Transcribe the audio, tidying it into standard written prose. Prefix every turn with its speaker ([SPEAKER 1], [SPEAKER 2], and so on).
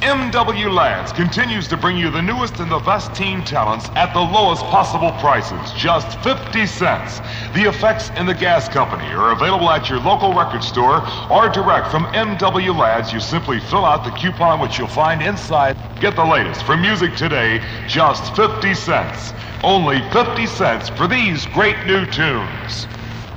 [SPEAKER 1] MW Lads continues to bring you the newest and the best teen talents at the lowest possible prices, just 50 cents. The effects in the Gas Company are available at your local record store or direct from MW Lads. You simply fill out the coupon which you'll find inside. Get the latest from music today, just 50 cents. Only 50 cents for these great new tunes.